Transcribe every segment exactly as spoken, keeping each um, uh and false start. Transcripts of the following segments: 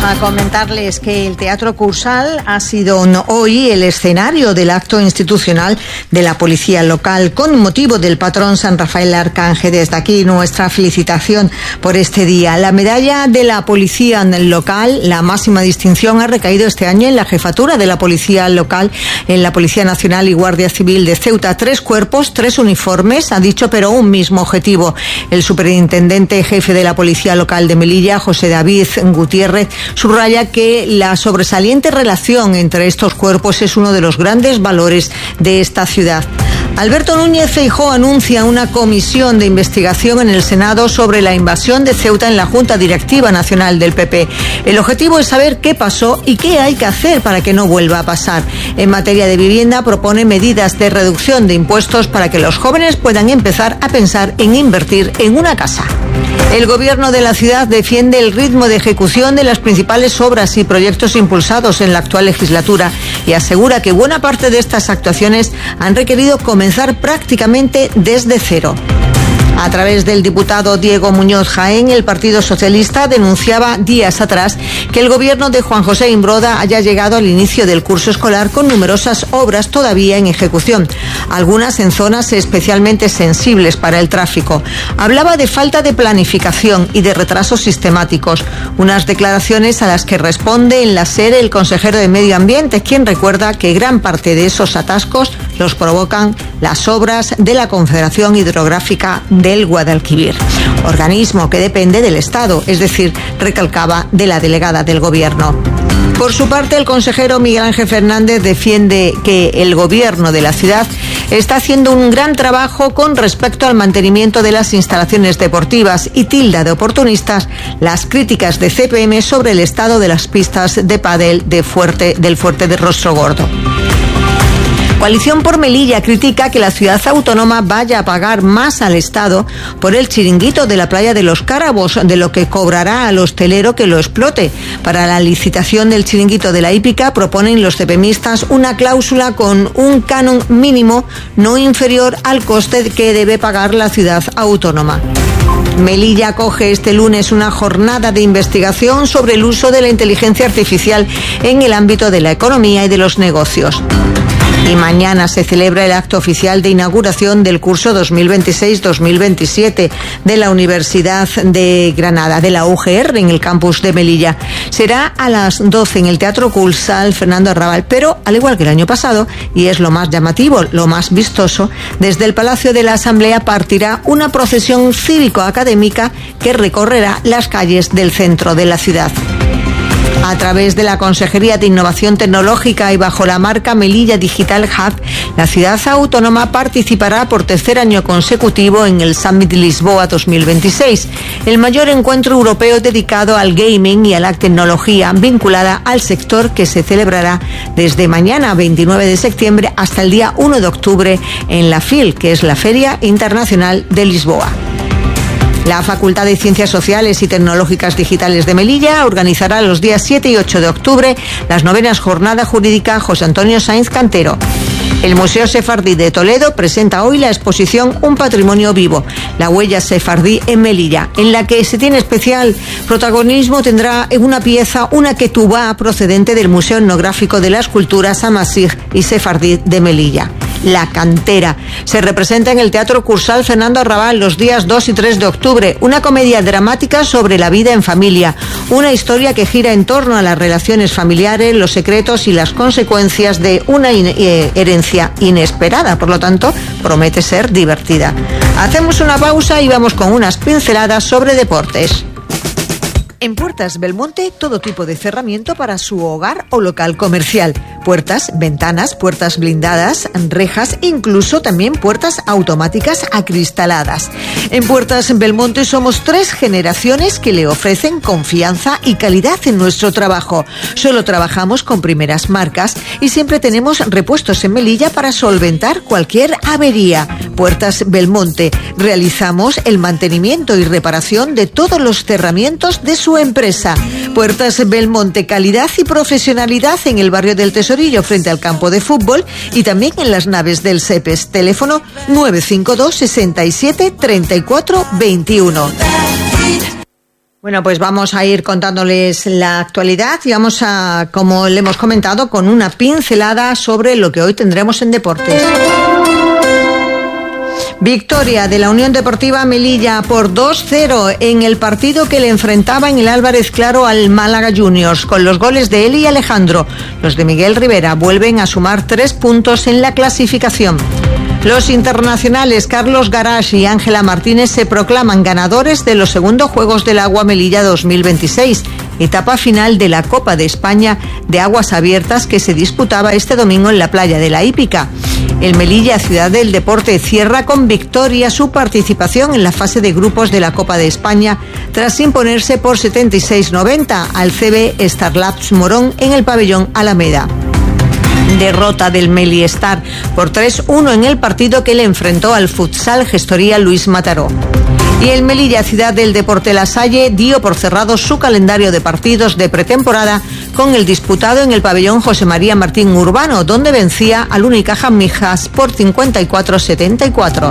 A comentarles que el Teatro Cursal ha sido hoy el escenario del acto institucional de la Policía Local con motivo del patrón San Rafael Arcángel. Desde aquí nuestra felicitación por este día. La medalla de la Policía Local, la máxima distinción, ha recaído este año en la jefatura de la Policía Local, en la Policía Nacional y Guardia Civil de Ceuta. Tres cuerpos, tres uniformes, ha dicho, pero un mismo objetivo. El superintendente jefe de la Policía Local de Melilla, José David Gutiérrez, subraya que la sobresaliente relación entre estos cuerpos es uno de los grandes valores de esta ciudad. Alberto Núñez Feijóo anuncia una comisión de investigación en el Senado sobre la invasión de Ceuta en la Junta Directiva Nacional del P P. El objetivo es saber qué pasó y qué hay que hacer para que no vuelva a pasar. En materia de vivienda, propone medidas de reducción de impuestos para que los jóvenes puedan empezar a pensar en invertir en una casa. El gobierno de la ciudad defiende el ritmo de ejecución de las principales obras y proyectos impulsados en la actual legislatura y asegura que buena parte de estas actuaciones han requerido comenzar prácticamente desde cero. A través del diputado Diego Muñoz Jaén, el Partido Socialista denunciaba días atrás que el gobierno de Juan José Imbroda haya llegado al inicio del curso escolar con numerosas obras todavía en ejecución, algunas en zonas especialmente sensibles para el tráfico. Hablaba de falta de planificación y de retrasos sistemáticos, unas declaraciones a las que responde en la SER el consejero de Medio Ambiente, quien recuerda que gran parte de esos atascos los provocan las obras de la Confederación Hidrográfica del Guadalquivir, organismo que depende del Estado, es decir, recalcaba, de la delegada del Gobierno. Por su parte, el consejero Miguel Ángel Fernández defiende que el Gobierno de la ciudad está haciendo un gran trabajo con respecto al mantenimiento de las instalaciones deportivas y tilda de oportunistas las críticas de C P M sobre el estado de las pistas de pádel de Fuerte, del Fuerte de Rostro Gordo. Coalición por Melilla critica que la ciudad autónoma vaya a pagar más al Estado por el chiringuito de la playa de los Cárabos, de lo que cobrará al hostelero que lo explote. Para la licitación del chiringuito de la hípica proponen los cepemistas una cláusula con un canon mínimo no inferior al coste que debe pagar la ciudad autónoma. Melilla acoge este lunes una jornada de investigación sobre el uso de la inteligencia artificial en el ámbito de la economía y de los negocios. Y mañana se celebra el acto oficial de inauguración del curso dos mil veintiséis dos mil veintisiete de la Universidad de Granada, de la U G R, en el campus de Melilla. Será a las doce en el Teatro Cursal Fernando Arrabal, pero al igual que el año pasado, y es lo más llamativo, lo más vistoso, desde el Palacio de la Asamblea partirá una procesión cívico-académica que recorrerá las calles del centro de la ciudad. A través de la Consejería de Innovación Tecnológica y bajo la marca Melilla Digital Hub, la ciudad autónoma participará por tercer año consecutivo en el Summit Lisboa dos mil veintiséis, el mayor encuentro europeo dedicado al gaming y a la tecnología vinculada al sector, que se celebrará desde mañana veintinueve de septiembre hasta el día uno de octubre en la FIL, que es la Feria Internacional de Lisboa. La Facultad de Ciencias Sociales y Tecnológicas Digitales de Melilla organizará los días siete y ocho de octubre las novenas Jornada Jurídica José Antonio Sainz Cantero. El Museo Sefardí de Toledo presenta hoy la exposición Un Patrimonio Vivo, la huella sefardí en Melilla, en la que se tiene especial protagonismo tendrá una pieza, una ketubá procedente del Museo Etnográfico de las Culturas Amasig y Sefardí de Melilla. La Cantera se representa en el Teatro Cursal Fernando Arrabal los días dos y tres de octubre, una comedia dramática sobre la vida en familia, una historia que gira en torno a las relaciones familiares, los secretos y las consecuencias de una in- eh, herencia inesperada, por lo tanto promete ser divertida. Hacemos una pausa y vamos con unas pinceladas sobre deportes. En Puertas Belmonte, todo tipo de cerramiento para su hogar o local comercial. Puertas, ventanas, puertas blindadas, rejas, incluso también puertas automáticas acristaladas. En Puertas Belmonte somos tres generaciones que le ofrecen confianza y calidad en nuestro trabajo. Solo trabajamos con primeras marcas y siempre tenemos repuestos en Melilla para solventar cualquier avería. Puertas Belmonte. Realizamos el mantenimiento y reparación de todos los cerramientos de su empresa. Puertas Belmonte, calidad y profesionalidad en el barrio del Tesorillo frente al campo de fútbol y también en las naves del SEPES. Teléfono nueve cinco dos, seis siete, tres cuatro dos uno. Bueno, pues vamos a ir contándoles la actualidad y vamos a, como le hemos comentado, con una pincelada sobre lo que hoy tendremos en deportes. Victoria de la Unión Deportiva Melilla por dos cero en el partido que le enfrentaba en el Álvarez Claro al Málaga Juniors, con los goles de Eli y Alejandro. Los de Miguel Rivera vuelven a sumar tres puntos en la clasificación. Los internacionales Carlos Garax y Ángela Martínez se proclaman ganadores de los segundos Juegos del Agua Melilla dos mil veintiséis, etapa final de la Copa de España de Aguas Abiertas que se disputaba este domingo en la playa de la Hípica. El Melilla, ciudad del deporte, cierra con victoria su participación en la fase de grupos de la Copa de España tras imponerse por setenta y seis noventa al C B Starlabs Morón en el pabellón Alameda. Derrota del Meliestar por tres uno en el partido que le enfrentó al Futsal Gestoría Luis Mataró. Y el Melilla, ciudad del deporte La Salle, dio por cerrado su calendario de partidos de pretemporada con el disputado en el pabellón José María Martín Urbano, donde vencía al Unicaja Mijas por cincuenta y cuatro setenta y cuatro.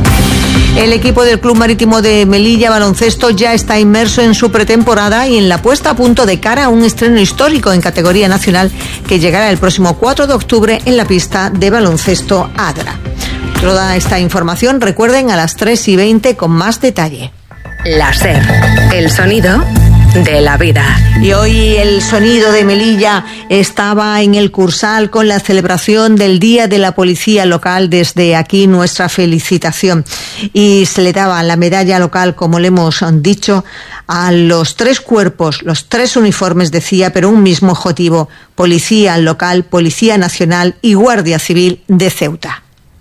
El equipo del Club Marítimo de Melilla Baloncesto ya está inmerso en su pretemporada y en la puesta a punto de cara a un estreno histórico en categoría nacional que llegará el próximo cuatro de octubre en la pista de baloncesto Adra. Toda esta información, recuerden, a las tres y veinte con más detalle. La SER, el sonido de la vida. Y hoy el sonido de Melilla estaba en el Cursal con la celebración del Día de la Policía Local. Desde aquí nuestra felicitación. Y se le daba la medalla local, como le hemos dicho, a los tres cuerpos, los tres uniformes, decía, pero un mismo objetivo: Policía Local, Policía Nacional y Guardia Civil de Ceuta.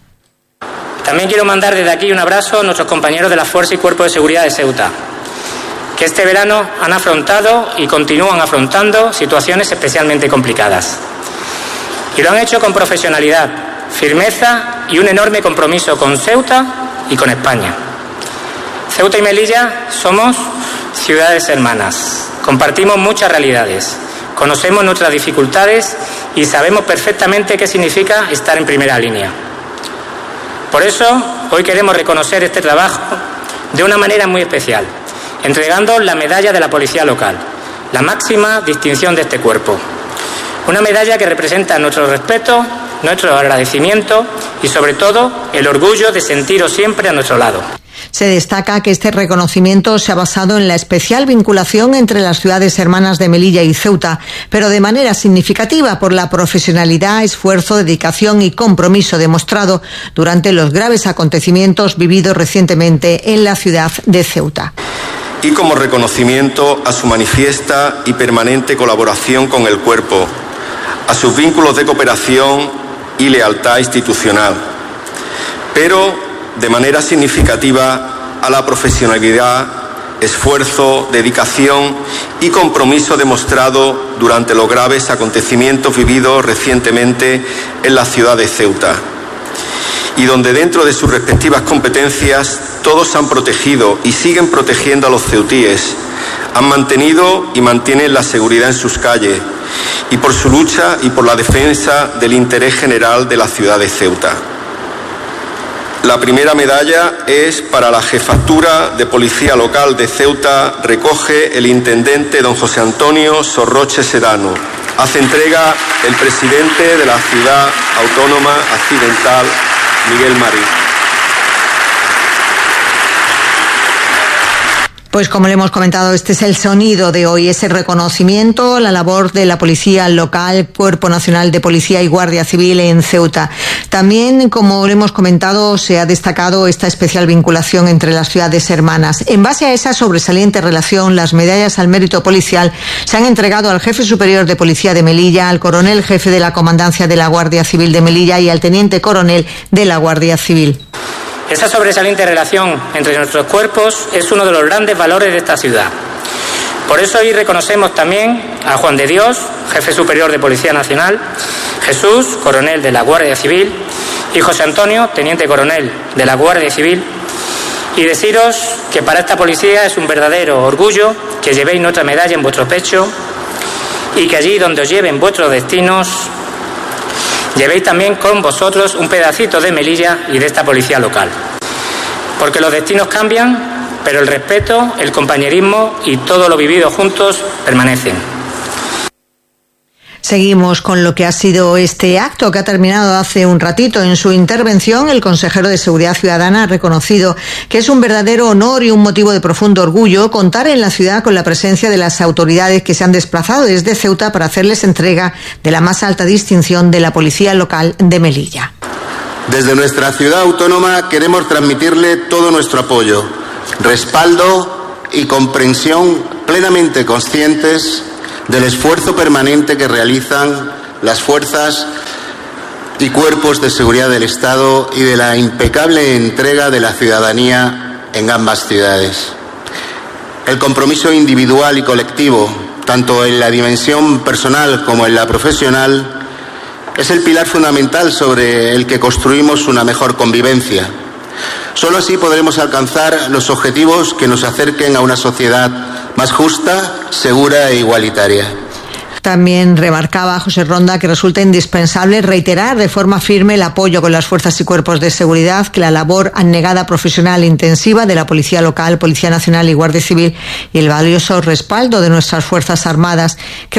También quiero mandar desde aquí un abrazo a nuestros compañeros de la Fuerza y Cuerpo de Seguridad de Ceuta, que este verano han afrontado y continúan afrontando situaciones especialmente complicadas. Y lo han hecho con profesionalidad, firmeza y un enorme compromiso con Ceuta y con España. Ceuta y Melilla somos ciudades hermanas, compartimos muchas realidades, conocemos nuestras dificultades y sabemos perfectamente qué significa estar en primera línea. Por eso, hoy queremos reconocer este trabajo de una manera muy especial, entregando la medalla de la Policía Local, la máxima distinción de este cuerpo. Una medalla que representa nuestro respeto, nuestro agradecimiento y, sobre todo, el orgullo de sentiros siempre a nuestro lado. Se destaca que este reconocimiento se ha basado en la especial vinculación entre las ciudades hermanas de Melilla y Ceuta, pero de manera significativa por la profesionalidad, esfuerzo, dedicación y compromiso demostrado durante los graves acontecimientos vividos recientemente en la ciudad de Ceuta. Y como reconocimiento a su manifiesta y permanente colaboración con el cuerpo, a sus vínculos de cooperación y lealtad institucional, pero de manera significativa a la profesionalidad, esfuerzo, dedicación y compromiso demostrado durante los graves acontecimientos vividos recientemente en la ciudad de Ceuta, y donde dentro de sus respectivas competencias todos han protegido y siguen protegiendo a los ceutíes, han mantenido y mantienen la seguridad en sus calles y por su lucha y por la defensa del interés general de la ciudad de Ceuta. La primera medalla es para la Jefatura de Policía Local de Ceuta, recoge el intendente don José Antonio Sorroche Sedano. Hace entrega el presidente de la Ciudad Autónoma Accidental, Miguel Marín. Pues como le hemos comentado, este es el sonido de hoy, ese reconocimiento, la labor de la Policía Local, Cuerpo Nacional de Policía y Guardia Civil en Ceuta. También, como le hemos comentado, se ha destacado esta especial vinculación entre las ciudades hermanas. En base a esa sobresaliente relación, las medallas al mérito policial se han entregado al Jefe Superior de Policía de Melilla, al Coronel Jefe de la Comandancia de la Guardia Civil de Melilla y al Teniente Coronel de la Guardia Civil. Esa sobresaliente relación entre nuestros cuerpos es uno de los grandes valores de esta ciudad. Por eso hoy reconocemos también a Juan de Dios, Jefe Superior de Policía Nacional, Jesús, Coronel de la Guardia Civil, y José Antonio, Teniente Coronel de la Guardia Civil, y deciros que para esta policía es un verdadero orgullo que llevéis nuestra medalla en vuestro pecho y que allí donde os lleven vuestros destinos llevéis también con vosotros un pedacito de Melilla y de esta policía local. Porque los destinos cambian, pero el respeto, el compañerismo y todo lo vivido juntos permanecen. Seguimos con lo que ha sido este acto que ha terminado hace un ratito. En su intervención, el consejero de Seguridad Ciudadana ha reconocido que es un verdadero honor y un motivo de profundo orgullo contar en la ciudad con la presencia de las autoridades que se han desplazado desde Ceuta para hacerles entrega de la más alta distinción de la Policía Local de Melilla. Desde nuestra ciudad autónoma queremos transmitirle todo nuestro apoyo, respaldo y comprensión, plenamente conscientes del esfuerzo permanente que realizan las fuerzas y cuerpos de seguridad del Estado y de la impecable entrega de la ciudadanía en ambas ciudades. El compromiso individual y colectivo, tanto en la dimensión personal como en la profesional, es el pilar fundamental sobre el que construimos una mejor convivencia. Solo así podremos alcanzar los objetivos que nos acerquen a una sociedad más justa, segura e igualitaria. También remarcaba José Ronda que resulta indispensable reiterar de forma firme el apoyo con las fuerzas y cuerpos de seguridad, que la labor abnegada, profesional e intensiva de la Policía Local, Policía Nacional y Guardia Civil y el valioso respaldo de nuestras Fuerzas Armadas, que